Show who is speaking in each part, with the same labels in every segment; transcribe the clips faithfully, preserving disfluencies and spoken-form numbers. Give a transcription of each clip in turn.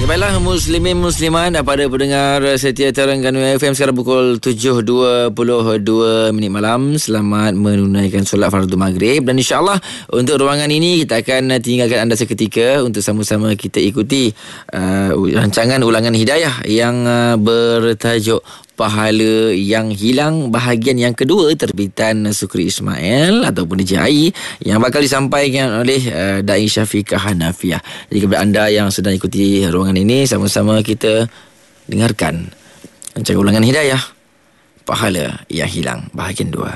Speaker 1: Baiklah muslimin muslimat pada pendengar setia Terengganu F M sekarang pukul tujuh dua puluh dua minit malam. Selamat menunaikan solat fardu maghrib dan insya-Allah untuk ruangan ini kita akan tinggalkan anda seketika untuk sama-sama kita ikuti uh, rancangan ulangan hidayah yang uh, bertajuk Pahala yang Hilang bahagian yang kedua terbitan Sukri Ismail ataupun D J I yang bakal disampaikan oleh uh, Dai Syafiqah Hanafiah. Jadi kepada anda yang sedang ikuti ruangan ini, sama-sama kita dengarkan rancangan ulangan hidayah Pahala yang Hilang bahagian dua.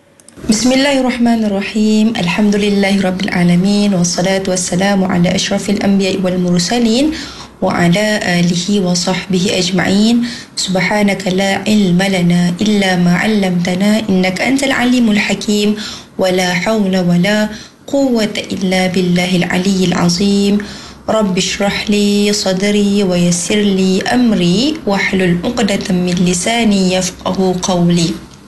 Speaker 2: Bismillahirrahmanirrahim. Alhamdulillahirabbil alamin wassalatu wassalamu ala asyrafil anbiya'i wal mursalin wa ala alihi wa sahbihi ajma'in. Subhanaka la ilma lana illa ma 'allamtana innaka antal alimul hakim wa la hawla wa la quwwata illa billahil aliyyil azim. Rabbi shrah li sadri wa yassir li amri wahlul 'uqdatam min lisani yafqahu qawli.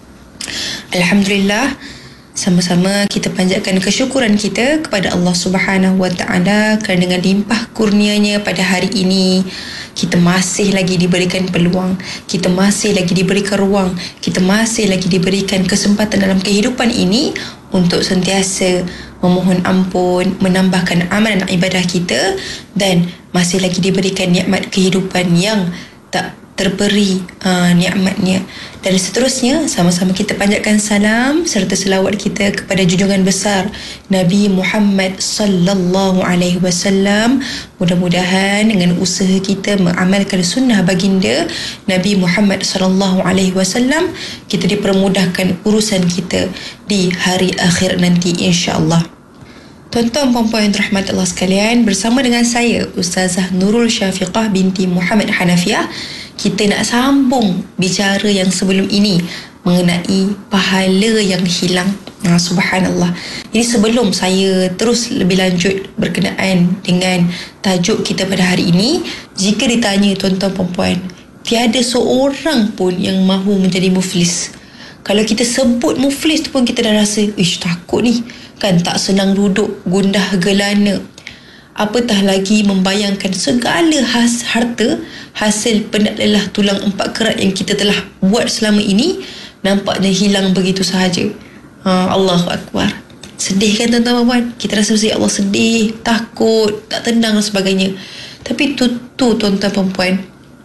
Speaker 2: Alhamdulillah, sama-sama kita panjatkan kesyukuran kita kepada Allah Subhanahu Wa Taala kerana dengan limpah kurnianya pada hari ini kita masih lagi diberikan peluang, kita masih lagi diberikan ruang, kita masih lagi diberikan kesempatan dalam kehidupan ini untuk sentiasa memohon ampun, menambahkan amalan ibadah kita dan masih lagi diberikan nikmat kehidupan yang tak terperi uh, nikmatnya. Dan seterusnya sama-sama kita panjatkan salam serta selawat kita kepada junjungan besar Nabi Muhammad sallallahu alaihi wasallam. Mudah-mudahan dengan usaha kita mengamalkan sunnah baginda Nabi Muhammad sallallahu alaihi wasallam, kita dipermudahkan urusan kita di hari akhir nanti insya-Allah. Tuan-tuan puan-puan yang dirahmati Allah sekalian, bersama dengan saya Ustazah Nurul Syafiqah binti Muhammad Hanafiah, kita nak sambung bicara yang sebelum ini mengenai pahala yang hilang. Nah, subhanallah. Jadi sebelum saya terus lebih lanjut berkenaan dengan tajuk kita pada hari ini, jika ditanya tuan-tuan puan-puan, tiada seorang pun yang mahu menjadi muflis. Kalau kita sebut muflis tu pun kita dah rasa, ish takut ni. Kan tak senang duduk, gundah gelana. Apatah lagi membayangkan segala has, harta hasil penat lelah tulang empat kerat yang kita telah buat selama ini nampaknya hilang begitu sahaja. Ha, Allahu Akbar. Sedih kan tuan-tuan puan? Kita rasa ya Allah sedih, takut, tak tenang dan sebagainya. Tapi tu, tu tuan-tuan puan,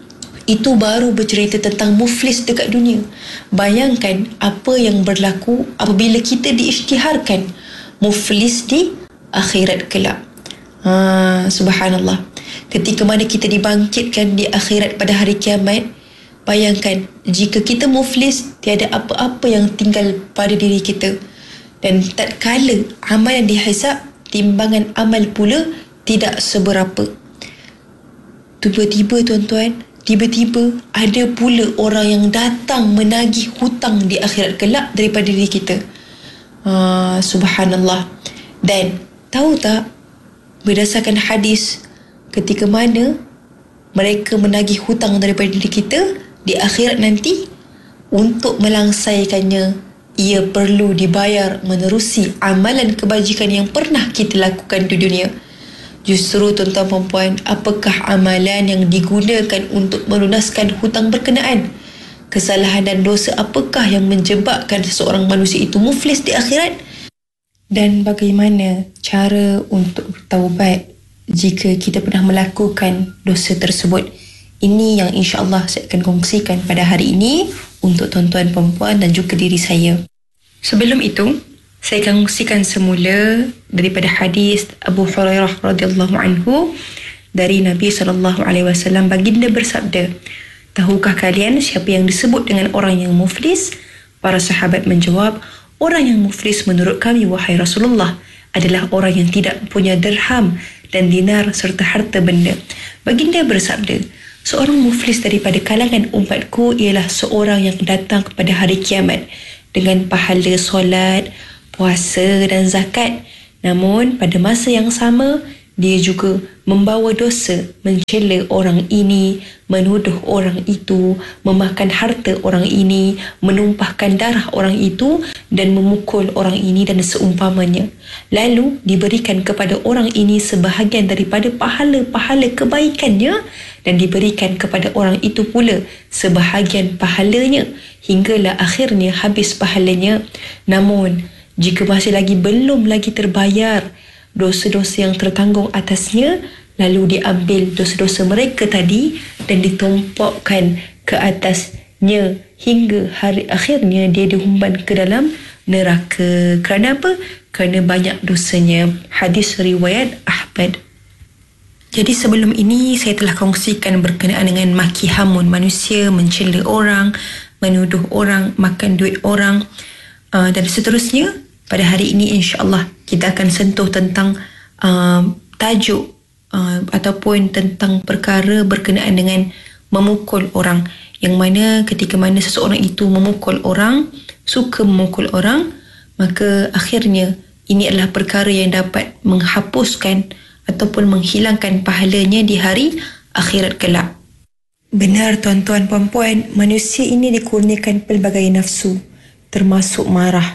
Speaker 2: itu baru bercerita tentang muflis dekat dunia. Bayangkan apa yang berlaku apabila kita diisytiharkan muflis di akhirat kelak. Ha, subhanallah. Ketika mana kita dibangkitkan di akhirat pada hari kiamat, bayangkan jika kita muflis, tiada apa-apa yang tinggal pada diri kita. Dan tatkala amal yang dihisab, timbangan amal pula tidak seberapa. Tiba-tiba tuan-tuan, tiba-tiba ada pula orang yang datang menagih hutang di akhirat kelak daripada diri kita. Ha, subhanallah. Dan tahu tak, berdasarkan hadis, ketika mana mereka menagih hutang daripada diri kita di akhirat nanti, untuk melangsaikannya ia perlu dibayar menerusi amalan kebajikan yang pernah kita lakukan di dunia. Justru tuan-tuan puan, apakah amalan yang digunakan untuk melunaskan hutang berkenaan? Kesalahan dan dosa apakah yang menjebakkan seseorang manusia itu muflis di akhirat? Dan bagaimana cara untuk bertaubat jika kita pernah melakukan dosa tersebut? Ini yang insya-Allah saya akan kongsikan pada hari ini untuk tuan-tuan perempuan dan juga diri saya. Sebelum itu, saya akan kongsikan semula daripada hadis Abu Hurairah radhiyallahu anhu dari Nabi sallallahu alaihi wasallam. Baginda bersabda, "Tahukah kalian siapa yang disebut dengan orang yang muflis?" Para sahabat menjawab, "Orang yang muflis menurut kami, wahai Rasulullah, adalah orang yang tidak punya dirham dan dinar serta harta benda." Baginda bersabda, "Seorang muflis daripada kalangan umatku ialah seorang yang datang pada hari kiamat dengan pahala solat, puasa dan zakat. Namun pada masa yang sama, dia juga membawa dosa, mencela orang ini, menuduh orang itu, memakan harta orang ini, menumpahkan darah orang itu dan memukul orang ini dan seumpamanya. Lalu diberikan kepada orang ini sebahagian daripada pahala-pahala kebaikannya dan diberikan kepada orang itu pula sebahagian pahalanya hinggalah akhirnya habis pahalanya. Namun jika masih lagi belum lagi terbayar dosa-dosa yang tertanggung atasnya, lalu diambil dosa-dosa mereka tadi dan ditumpukkan ke atasnya hingga hari akhirnya dia dihumban ke dalam neraka. Kerana apa? Kerana banyak dosanya. Hadis riwayat Ahmad. Jadi sebelum ini saya telah kongsikan berkenaan dengan maki hamun manusia, mencela orang, menuduh orang, makan duit orang, uh, dan seterusnya. Pada hari ini insya-Allah kita akan sentuh tentang uh, tajuk uh, ataupun tentang perkara berkenaan dengan memukul orang, yang mana ketika mana seseorang itu memukul orang, suka memukul orang, maka akhirnya ini adalah perkara yang dapat menghapuskan ataupun menghilangkan pahalanya di hari akhirat kelak. Benar tuan-tuan puan-puan, manusia ini dikurniakan pelbagai nafsu, termasuk marah.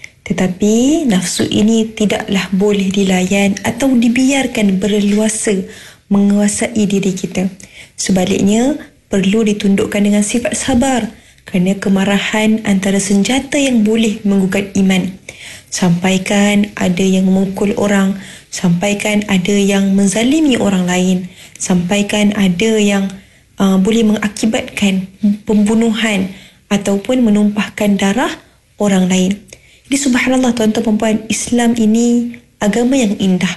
Speaker 2: Tetapi nafsu ini tidaklah boleh dilayan atau dibiarkan berleluasa menguasai diri kita. Sebaliknya, perlu ditundukkan dengan sifat sabar, kerana kemarahan antara senjata yang boleh menggugat iman. Sampaikan ada yang memukul orang, sampaikan ada yang menzalimi orang lain, sampaikan ada yang uh, boleh mengakibatkan pembunuhan ataupun menumpahkan darah orang lain. Jadi subhanallah tuan-tuan dan puan, Islam ini agama yang indah,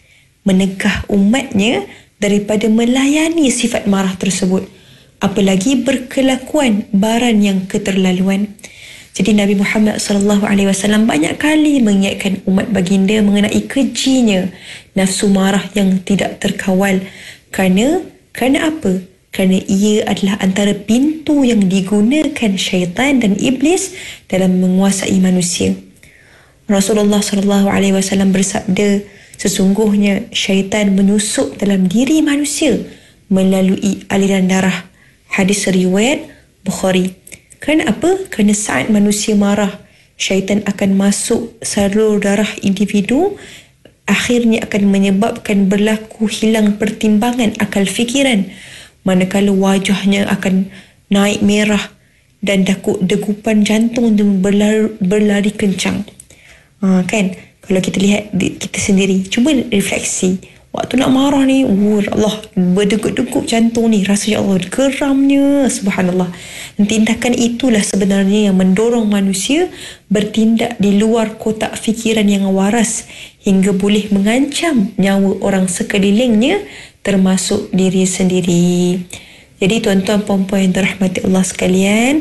Speaker 2: menegah umatnya daripada melayani sifat marah tersebut, apalagi berkelakuan baran yang keterlaluan. Jadi Nabi Muhammad sallallahu alaihi wasallam banyak kali mengingatkan umat baginda mengenai kejinya nafsu marah yang tidak terkawal. Kerana kerana apa? Kerana ia adalah antara pintu yang digunakan syaitan dan iblis dalam menguasai manusia. Rasulullah sallallahu alaihi wasallam bersabda, sesungguhnya syaitan menyusup dalam diri manusia melalui aliran darah. Hadis riwayat Bukhari. Kerana apa? Kerana saat manusia marah, syaitan akan masuk salur darah individu, akhirnya akan menyebabkan berlaku hilang pertimbangan akal fikiran, manakala wajahnya akan naik merah dan degup, degupan jantung berlari, berlari kencang. Ha, kan? Kalau kita lihat kita sendiri, cuba refleksi. Waktu nak marah ni, oh Allah, berdegup-degup jantung ni, rasa ya Allah, geramnya, subhanallah. Dan tindakan itulah sebenarnya yang mendorong manusia bertindak di luar kotak fikiran yang waras hingga boleh mengancam nyawa orang sekelilingnya, termasuk diri sendiri. Jadi tuan-tuan puan-puan yang dirahmati Allah sekalian,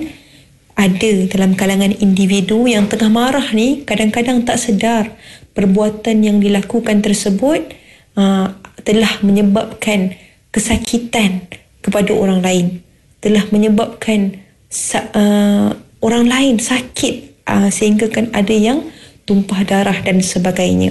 Speaker 2: ada dalam kalangan individu yang tengah marah ni kadang-kadang tak sedar perbuatan yang dilakukan tersebut uh, telah menyebabkan kesakitan kepada orang lain, telah menyebabkan uh, orang lain sakit, uh, sehingga kan ada yang tumpah darah dan sebagainya.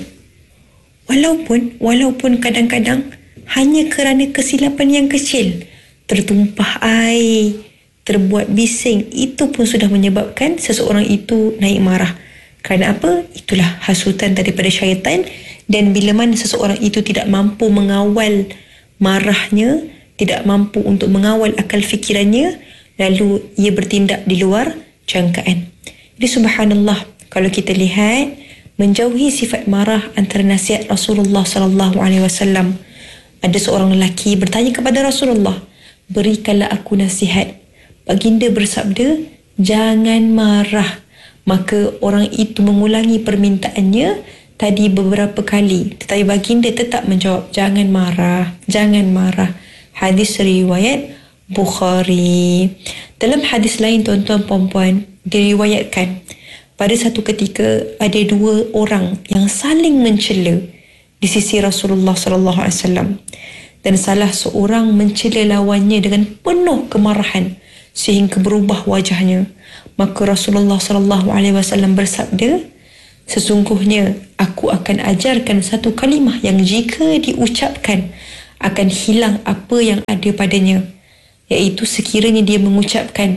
Speaker 2: Walaupun walaupun kadang-kadang hanya kerana kesilapan yang kecil, tertumpah air, terbuat bising, itu pun sudah menyebabkan seseorang itu naik marah. Kerana apa? Itulah hasutan daripada syaitan. Dan bila mana seseorang itu tidak mampu mengawal marahnya, tidak mampu untuk mengawal akal fikirannya, lalu ia bertindak di luar jangkaan. Jadi subhanallah, kalau kita lihat, menjauhi sifat marah antara nasihat Rasulullah sallallahu alaihi wasallam. Ada seorang lelaki bertanya kepada Rasulullah, berikanlah aku nasihat. Baginda bersabda, jangan marah. Maka orang itu mengulangi permintaannya tadi beberapa kali, tetapi baginda tetap menjawab, jangan marah, jangan marah. Hadis riwayat Bukhari. Dalam hadis lain tuan-tuan puan-puan, diriwayatkan pada satu ketika ada dua orang yang saling mencela di sisi Rasulullah sallallahu alaihi wasallam, dan salah seorang mencela lawannya dengan penuh kemarahan sehingga berubah wajahnya. Maka Rasulullah sallallahu alaihi wasallam bersabda, Sesungguhnya aku akan ajarkan satu kalimah yang jika diucapkan akan hilang apa yang ada padanya, iaitu sekiranya dia mengucapkan,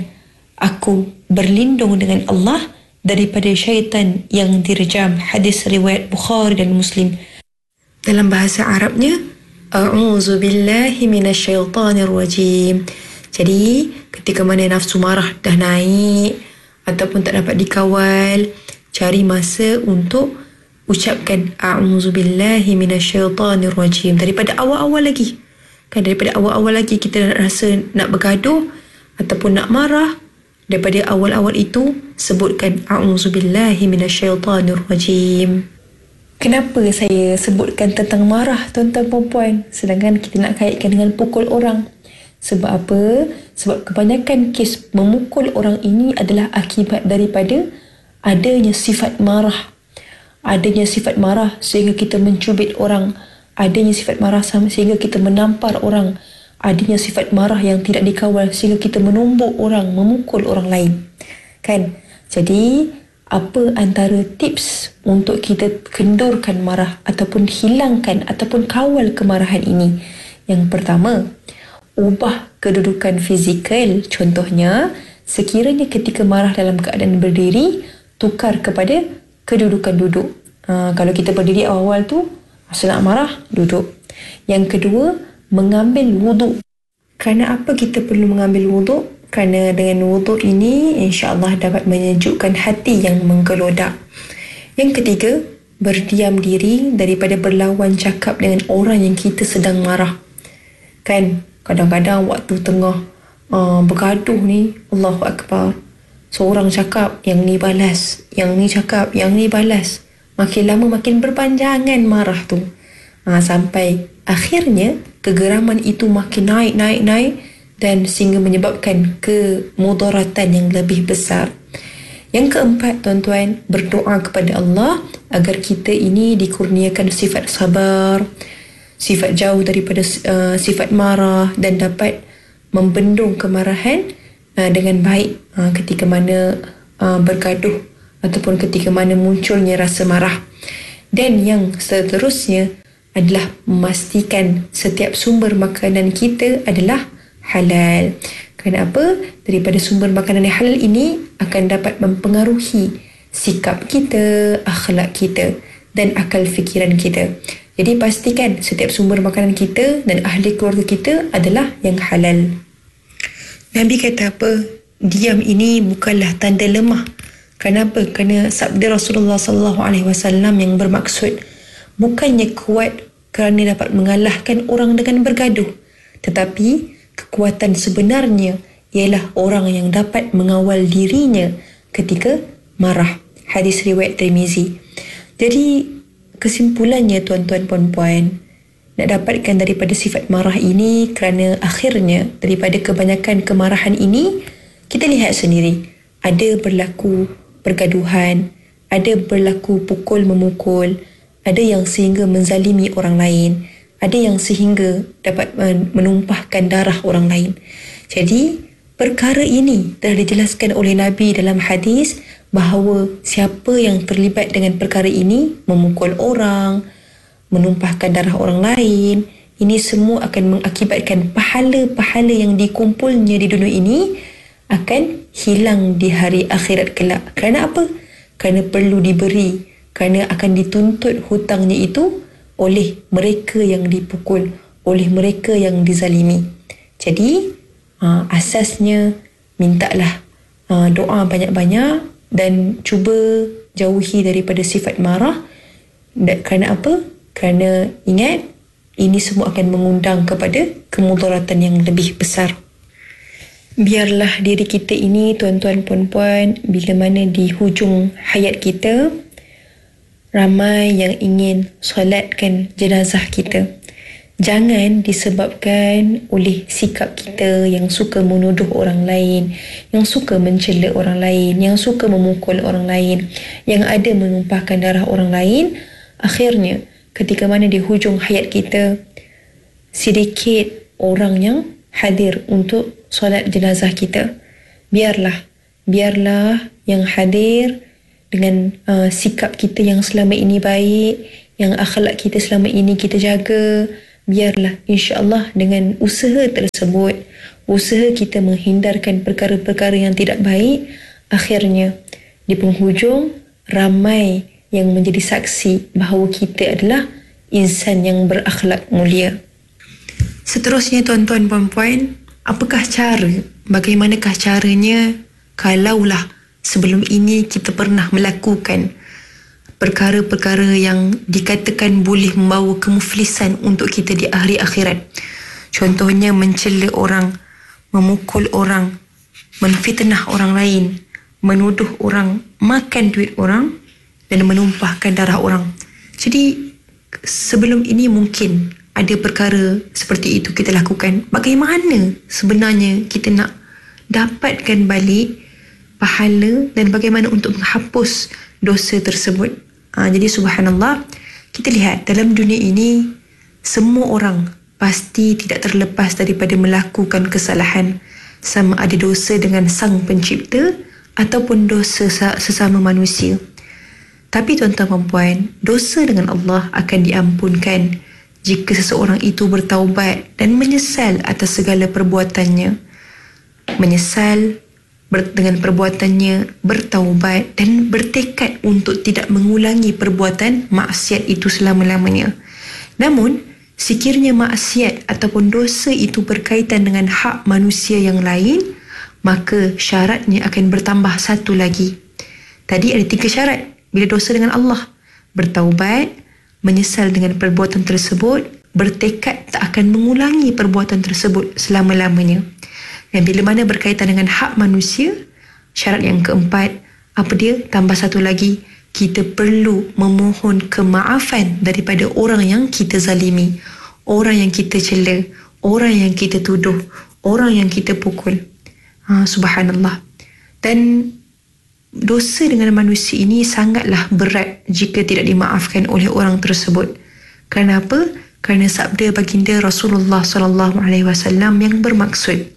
Speaker 2: aku berlindung dengan Allah daripada syaitan yang direjam. Hadis riwayat Bukhari dan Muslim. Dalam bahasa Arabnya, a'udzu billahi minasyaitanir rajim. Jadi ketika mana nafsu marah dah naik ataupun tak dapat dikawal, cari masa untuk ucapkan a'udzu billahi minasyaitanir rajim daripada awal-awal lagi. Kan daripada awal-awal lagi kita nak rasa nak bergaduh ataupun nak marah, daripada awal-awal itu sebutkan a'udzu billahi minasyaitanir rajim. Kenapa saya sebutkan tentang marah, tuan-tuan puan-puan, sedangkan kita nak kaitkan dengan pukul orang? Sebab apa? Sebab kebanyakan kes memukul orang ini adalah akibat daripada adanya sifat marah. Adanya sifat marah sehingga kita mencubit orang. Adanya sifat marah sehingga kita menampar orang. Adanya sifat marah yang tidak dikawal sehingga kita menumbuk orang, memukul orang lain. Kan? Jadi, apa antara tips untuk kita kendurkan marah ataupun hilangkan ataupun kawal kemarahan ini? Yang pertama, ubah kedudukan fizikal. Contohnya, sekiranya ketika marah dalam keadaan berdiri, tukar kepada kedudukan duduk. Ha, kalau kita berdiri awal-awal tu, masa nak marah, duduk. Yang kedua, mengambil wuduk. Kerana apa kita perlu mengambil wuduk? Kerana dengan wuduk ini, insya-Allah dapat menyejukkan hati yang menggelodak. Yang ketiga, berdiam diri daripada berlawan cakap dengan orang yang kita sedang marah. Kan? Kadang-kadang waktu tengah uh, bergaduh ni, Allahu Akbar, seorang cakap, yang ni balas, yang ni cakap, yang ni balas. Makin lama makin berpanjangan marah tu. Ha, sampai akhirnya kegeraman itu makin naik, naik, naik dan sehingga menyebabkan kemudaratan yang lebih besar. Yang keempat, tuan-tuan, berdoa kepada Allah agar kita ini dikurniakan sifat sabar, sifat jauh daripada uh, sifat marah dan dapat membendung kemarahan uh, dengan baik uh, ketika mana uh, bergaduh ataupun ketika mana munculnya rasa marah. Dan yang seterusnya adalah memastikan setiap sumber makanan kita adalah halal. Kenapa? Daripada sumber makanan yang halal ini akan dapat mempengaruhi sikap kita, akhlak kita dan akal fikiran kita. Jadi pastikan setiap sumber makanan kita dan ahli keluarga kita adalah yang halal. Nabi kata apa? Diam ini bukanlah tanda lemah. Kenapa? Kerana sabda Rasulullah sallallahu alaihi wasallam yang bermaksud bukannya kuat kerana dapat mengalahkan orang dengan bergaduh, tetapi kekuatan sebenarnya ialah orang yang dapat mengawal dirinya ketika marah. Hadis riwayat Tirmizi. Jadi kesimpulannya, tuan-tuan puan-puan, nak dapatkan daripada sifat marah ini, kerana akhirnya daripada kebanyakan kemarahan ini kita lihat sendiri ada berlaku pergaduhan, ada berlaku pukul memukul, ada yang sehingga menzalimi orang lain, ada yang sehingga dapat menumpahkan darah orang lain. Jadi perkara ini telah dijelaskan oleh Nabi dalam hadis bahawa siapa yang terlibat dengan perkara ini, memukul orang, menumpahkan darah orang lain, ini semua akan mengakibatkan pahala-pahala yang dikumpulnya di dunia ini akan hilang di hari akhirat kelak. Kerana apa? Kerana perlu diberi, kerana akan dituntut hutangnya itu oleh mereka yang dipukul, oleh mereka yang dizalimi. Jadi aa, asasnya mintalah aa, doa banyak-banyak dan cuba jauhi daripada sifat marah. Dan kerana apa? Kerana ingat, ini semua akan mengundang kepada kemudaratan yang lebih besar. Biarlah diri kita ini, tuan-tuan puan-puan, bila mana di hujung hayat kita, ramai yang ingin solatkan jenazah kita. Jangan disebabkan oleh sikap kita yang suka menuduh orang lain, yang suka mencela orang lain, yang suka memukul orang lain, yang ada menumpahkan darah orang lain. Akhirnya ketika mana di hujung hayat kita, sedikit orang yang hadir untuk solat jenazah kita. Biarlah, biarlah yang hadir dengan uh, sikap kita yang selama ini baik, yang akhlak kita selama ini kita jaga, biarlah insya-Allah dengan usaha tersebut, usaha kita menghindarkan perkara-perkara yang tidak baik, akhirnya di penghujung ramai yang menjadi saksi bahawa kita adalah insan yang berakhlak mulia. Seterusnya tuan-tuan puan-puan, apakah cara, bagaimanakah caranya kalaulah sebelum ini kita pernah melakukan perkara-perkara yang dikatakan boleh membawa kemuflisan untuk kita di akhir akhirat. Contohnya mencela orang, memukul orang, menfitnah orang lain, menuduh orang, makan duit orang dan menumpahkan darah orang. Jadi sebelum ini mungkin ada perkara seperti itu kita lakukan. Bagaimana sebenarnya kita nak dapatkan balik pahala dan bagaimana untuk menghapus dosa tersebut? Ha, jadi subhanallah, kita lihat dalam dunia ini semua orang pasti tidak terlepas daripada melakukan kesalahan, sama ada dosa dengan sang pencipta ataupun dosa sesama manusia. Tapi tuan-tuan puan, dosa dengan Allah akan diampunkan jika seseorang itu bertaubat dan menyesal atas segala perbuatannya. Menyesal dengan perbuatannya, bertaubat dan bertekad untuk tidak mengulangi perbuatan maksiat itu selama-lamanya. Namun, sekiranya maksiat ataupun dosa itu berkaitan dengan hak manusia yang lain, maka syaratnya akan bertambah satu lagi. Tadi ada tiga syarat bila dosa dengan Allah: bertaubat, menyesal dengan perbuatan tersebut, bertekad tak akan mengulangi perbuatan tersebut selama-lamanya. Dan bila mana berkaitan dengan hak manusia, syarat yang keempat, apa dia? Tambah satu lagi, kita perlu memohon kemaafan daripada orang yang kita zalimi, orang yang kita cela, orang yang kita tuduh, orang yang kita pukul. Ha, subhanallah. Dan dosa dengan manusia ini sangatlah berat jika tidak dimaafkan oleh orang tersebut. Kenapa? Kerana sabda baginda Rasulullah sallallahu alaihi wasallam yang bermaksud,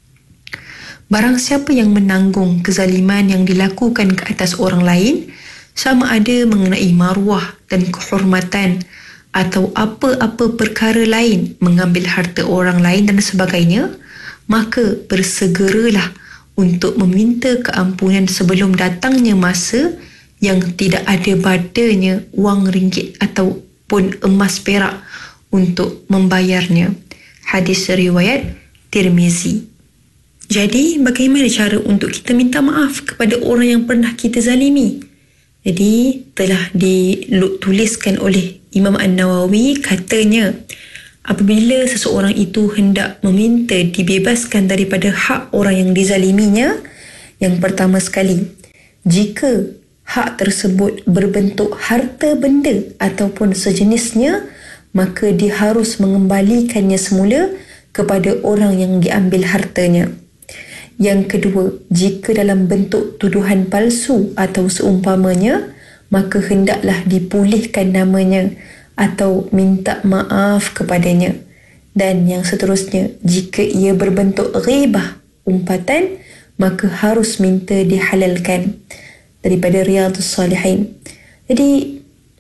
Speaker 2: barang siapa yang menanggung kezaliman yang dilakukan ke atas orang lain, sama ada mengenai maruah dan kehormatan atau apa-apa perkara lain, mengambil harta orang lain dan sebagainya, maka bersegeralah untuk meminta keampunan sebelum datangnya masa yang tidak ada badanya wang ringgit ataupun emas perak untuk membayarnya. Hadis riwayat Tirmizi. Jadi, bagaimana cara untuk kita minta maaf kepada orang yang pernah kita zalimi? Jadi, telah dituliskan oleh Imam An-Nawawi, katanya, apabila seseorang itu hendak meminta dibebaskan daripada hak orang yang dizaliminya, yang pertama sekali, jika hak tersebut berbentuk harta benda ataupun sejenisnya, maka dia harus mengembalikannya semula kepada orang yang diambil hartanya. Yang kedua, jika dalam bentuk tuduhan palsu atau seumpamanya, maka hendaklah dipulihkan namanya atau minta maaf kepadanya. Dan yang seterusnya, jika ia berbentuk ghibah, umpatan, maka harus minta dihalalkan. Daripada Riyadhus Salihin. Jadi,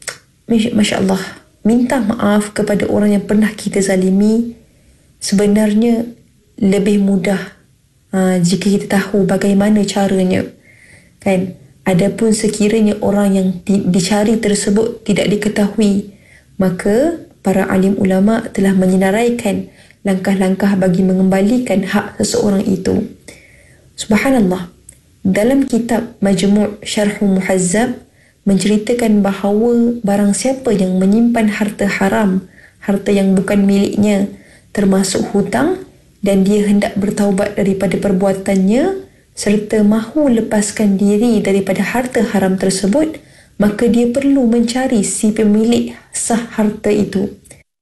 Speaker 2: Masya Allah, minta maaf kepada orang yang pernah kita zalimi sebenarnya lebih mudah Ha, jika kita tahu bagaimana caranya, kan? Adapun sekiranya orang yang di, dicari tersebut tidak diketahui, maka para alim ulama telah menyenaraikan langkah-langkah bagi mengembalikan hak seseorang itu. Subhanallah, dalam kitab Majmu' Syarh Muhazzab menceritakan bahawa barang siapa yang menyimpan harta haram, harta yang bukan miliknya, termasuk hutang, dan dia hendak bertaubat daripada perbuatannya serta mahu lepaskan diri daripada harta haram tersebut, maka dia perlu mencari si pemilik sah harta itu.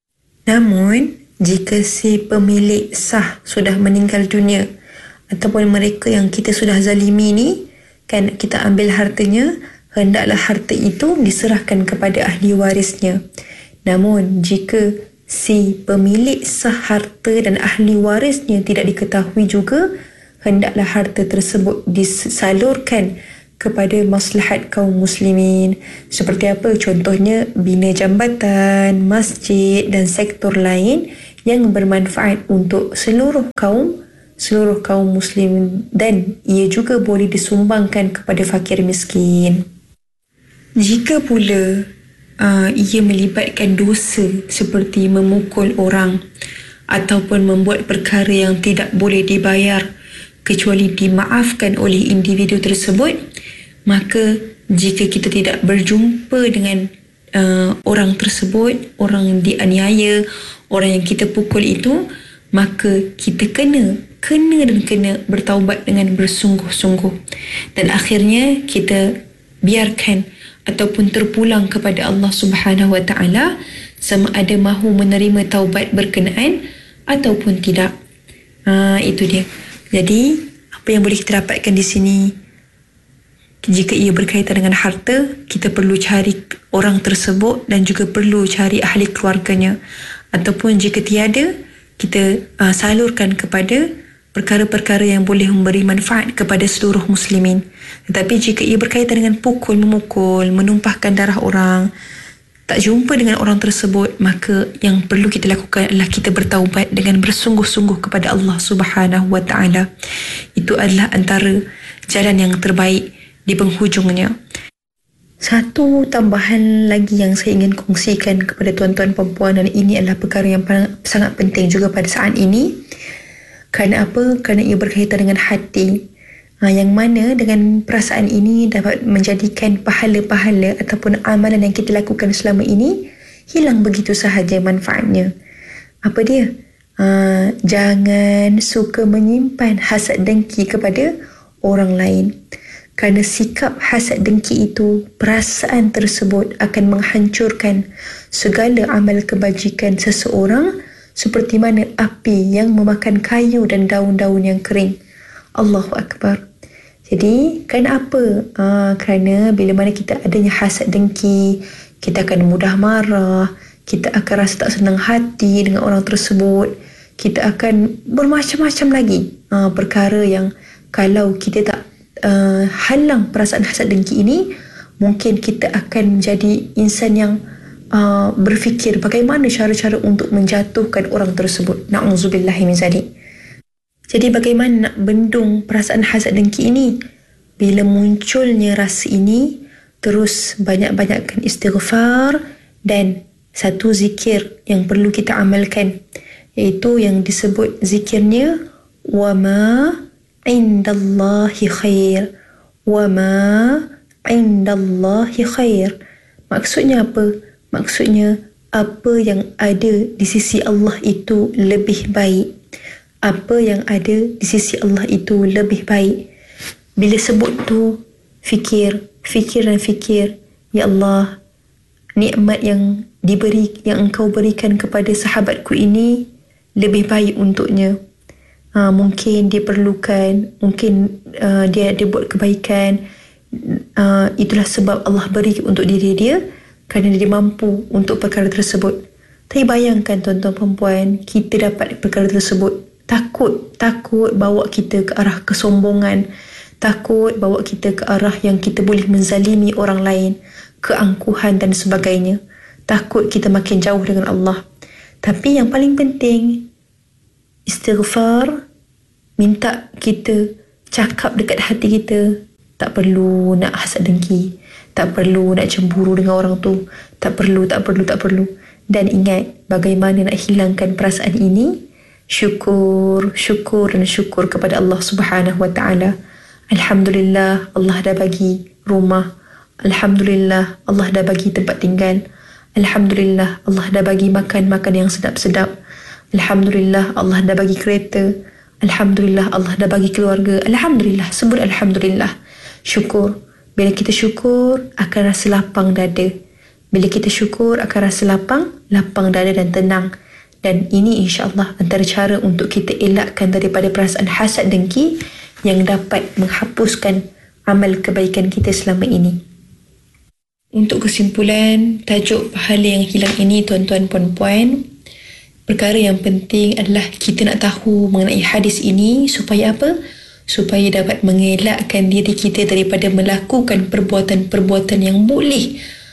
Speaker 2: Namun, jika si pemilik sah sudah meninggal dunia ataupun mereka yang kita sudah zalimi ni, kan, kita ambil hartanya, hendaklah harta itu diserahkan kepada ahli warisnya. Namun, jika si pemilik sah harta dan ahli warisnya tidak diketahui juga, hendaklah harta tersebut disalurkan kepada maslahat kaum muslimin. Seperti apa? Contohnya bina jambatan, masjid dan sektor lain yang bermanfaat untuk seluruh kaum seluruh kaum muslim, dan ia juga boleh disumbangkan kepada fakir miskin. Jika pula uh, ia melibatkan dosa seperti memukul orang ataupun membuat perkara yang tidak boleh dibayar kecuali dimaafkan oleh individu tersebut, maka jika kita tidak berjumpa dengan uh, orang tersebut, orang yang dianiaya, orang yang kita pukul itu, maka kita kena kena dan kena bertaubat dengan bersungguh-sungguh, dan akhirnya kita biarkan ataupun terpulang kepada Allah Subhanahu Wa Taala sama ada mahu menerima taubat berkenaan ataupun tidak. Ha, itu dia. Jadi, apa yang boleh kita dapatkan di sini, jika ia berkaitan dengan harta, kita perlu cari orang tersebut dan juga perlu cari ahli keluarganya. Ataupun jika tiada, kita uh, salurkan kepada perkara-perkara yang boleh memberi manfaat kepada seluruh muslimin. Tetapi jika ia berkaitan dengan pukul, memukul, menumpahkan darah orang, tak jumpa dengan orang tersebut, maka yang perlu kita lakukan adalah kita bertaubat dengan bersungguh-sungguh kepada Allah Subhanahu Wa Taala. Itu adalah antara jalan yang terbaik di penghujungnya. Satu tambahan lagi yang saya ingin kongsikan kepada tuan-tuan perempuan, dan ini adalah perkara yang sangat penting juga pada saat ini. Kerana apa? Kerana ia berkaitan dengan hati. Ha, yang mana dengan perasaan ini dapat menjadikan pahala-pahala ataupun amalan yang kita lakukan selama ini hilang begitu sahaja manfaatnya. Apa dia? Ha, jangan suka menyimpan hasad dengki kepada orang lain. Kerana sikap hasad dengki itu, perasaan tersebut akan menghancurkan segala amal kebajikan seseorang, seperti mana api yang memakan kayu dan daun-daun yang kering. Allahu Akbar. Jadi, kerana apa? Aa, kerana bila mana kita adanya hasad dengki, kita akan mudah marah, kita akan rasa tak senang hati dengan orang tersebut, kita akan bermacam-macam lagi aa, perkara yang kalau kita tak aa, halang perasaan hasad dengki ini, mungkin kita akan menjadi insan yang aa, berfikir bagaimana cara-cara untuk menjatuhkan orang tersebut. Na'udzubillahi min zalik. Jadi bagaimana nak bendung perasaan hasad dengki ini? Bila munculnya rasa ini, terus banyak-banyakkan istighfar dan satu zikir yang perlu kita amalkan, iaitu yang disebut zikirnya wa ma indallahi khair, wa ma indallahi khair. Maksudnya apa? Maksudnya apa yang ada di sisi Allah itu lebih baik. Apa yang ada di sisi Allah itu lebih baik. Bila sebut tu, fikir, fikir dan fikir, ya Allah, nikmat yang diberi, yang engkau berikan kepada sahabatku ini lebih baik untuknya. Ha, mungkin dia perlukan, mungkin uh, dia dia buat kebaikan. Uh, itulah sebab Allah beri untuk diri dia, kerana dia mampu untuk perkara tersebut. Tapi bayangkan tuan-tuan perempuan, kita dapat perkara tersebut, Takut, takut bawa kita ke arah kesombongan, takut bawa kita ke arah yang kita boleh menzalimi orang lain, keangkuhan dan sebagainya. Takut kita makin jauh dengan Allah. Tapi yang paling penting, istighfar, minta kita cakap dekat hati kita, tak perlu nak hasad dengki, tak perlu nak cemburu dengan orang tu, tak perlu, tak perlu, tak perlu. Dan ingat bagaimana nak hilangkan perasaan ini. Syukur, syukur dan syukur kepada Allah Subhanahu Wa Taala. Alhamdulillah, Allah dah bagi rumah. Alhamdulillah, Allah dah bagi tempat tinggal. Alhamdulillah, Allah dah bagi makan-makan yang sedap-sedap. Alhamdulillah, Allah dah bagi kereta. Alhamdulillah, Allah dah bagi keluarga. Alhamdulillah, sebut Alhamdulillah. Syukur. Bila kita syukur, akan rasa lapang dada. Bila kita syukur, akan rasa lapang, lapang dada dan tenang. Dan ini insya-Allah antara cara untuk kita elakkan daripada perasaan hasad dengki yang dapat menghapuskan amal kebaikan kita selama ini. Untuk kesimpulan, tajuk pahala yang hilang ini, tuan-tuan puan-puan, perkara yang penting adalah kita nak tahu mengenai hadis ini supaya apa? supaya dapat mengelakkan diri kita daripada melakukan perbuatan-perbuatan yang boleh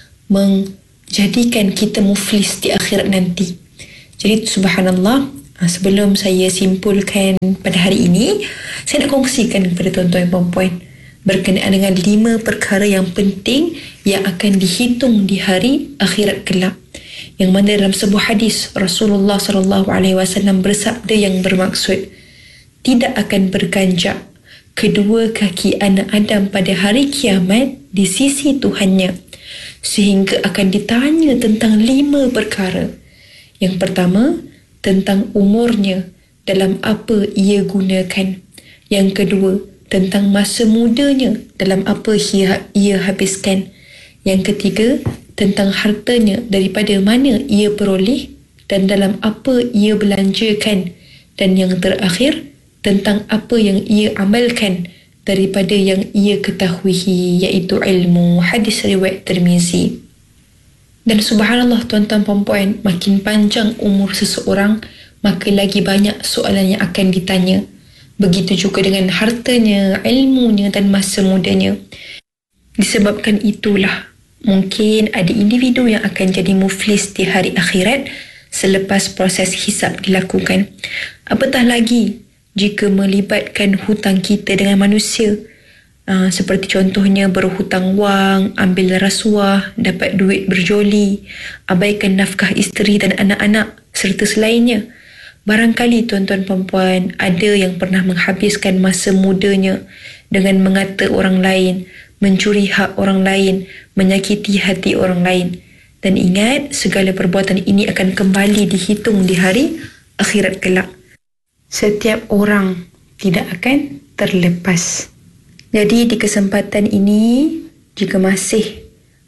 Speaker 2: menjadikan kita muflis di akhirat nanti. Jadi subhanallah, sebelum saya simpulkan pada hari ini, saya nak kongsikan kepada tuan-tuan dan puan-puan berkenaan dengan lima perkara yang penting yang akan dihitung di hari akhirat kelak. Yang mana dalam sebuah hadis Rasulullah sallallahu alaihi wasallam bersabda yang bermaksud, tidak akan berganjak kedua kaki anak Adam pada hari kiamat di sisi Tuhannya sehingga akan ditanya tentang lima perkara. Yang pertama, tentang umurnya, dalam apa ia gunakan. Yang kedua, tentang masa mudanya, dalam apa ia, ia habiskan. Yang ketiga, tentang hartanya, daripada mana ia peroleh dan dalam apa ia belanjakan. Dan yang terakhir, tentang apa yang ia amalkan daripada yang ia ketahui, iaitu ilmu. Hadis riwayat Tirmizi. Dan subhanallah tuan-tuan puan-puan, makin panjang umur seseorang, maka lagi banyak soalan yang akan ditanya. Begitu juga dengan hartanya, ilmunya dan masa mudanya. Disebabkan itulah mungkin ada individu yang akan jadi muflis di hari akhirat selepas proses hisab dilakukan. Apatah lagi jika melibatkan hutang kita dengan manusia, uh, seperti contohnya berhutang wang, ambil rasuah, dapat duit berjoli, abaikan nafkah isteri dan anak-anak serta selainnya. Barangkali tuan-tuan perempuan ada yang pernah menghabiskan masa mudanya dengan mengata orang lain, mencuri hak orang lain, menyakiti hati orang lain. Dan ingat, segala perbuatan ini akan kembali dihitung di hari akhirat kelak. Setiap orang tidak akan terlepas. Jadi di kesempatan ini, jika masih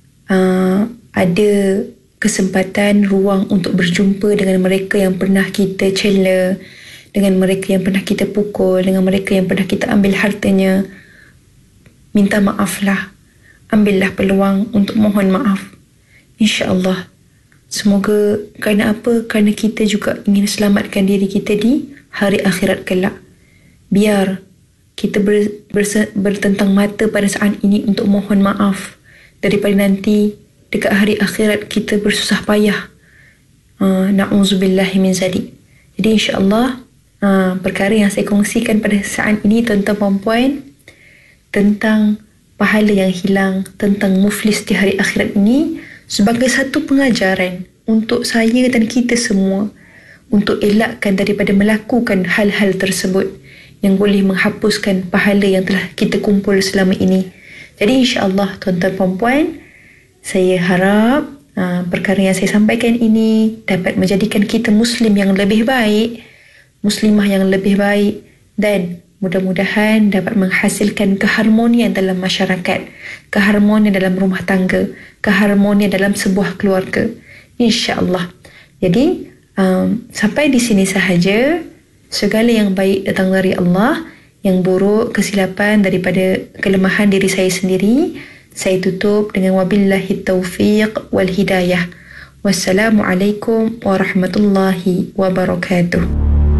Speaker 2: uh, ada kesempatan, ruang untuk berjumpa dengan mereka yang pernah kita cela, dengan mereka yang pernah kita pukul, dengan mereka yang pernah kita ambil hartanya, minta maaflah. Ambillah peluang untuk mohon maaf. InsyaAllah. Semoga, kerana apa? Kerana kita juga ingin selamatkan diri kita di hari akhirat kelak. Biar kita ber, berse, bertentang mata pada saat ini untuk mohon maaf, daripada nanti dekat hari akhirat kita bersusah payah. Uh, Na'udzubillahi min zalik. Jadi insyaAllah, uh, perkara yang saya kongsikan pada saat ini tuan-tuan puan-puan tentang pahala yang hilang, tentang muflis di hari akhirat ini sebagai satu pengajaran untuk saya dan kita semua untuk elakkan daripada melakukan hal-hal tersebut yang boleh menghapuskan pahala yang telah kita kumpul selama ini. Jadi insyaAllah tuan-tuan puan-puan, saya harap uh, perkara yang saya sampaikan ini dapat menjadikan kita Muslim yang lebih baik, Muslimah yang lebih baik, dan mudah-mudahan dapat menghasilkan keharmonian dalam masyarakat, keharmonian dalam rumah tangga, keharmonian dalam sebuah keluarga. InsyaAllah. Jadi um, sampai di sini sahaja. Segala yang baik datang dari Allah, yang buruk, kesilapan daripada kelemahan diri saya sendiri, saya tutup dengan wabillahi taufiq wal hidayah. Wassalamualaikum warahmatullahi wabarakatuh.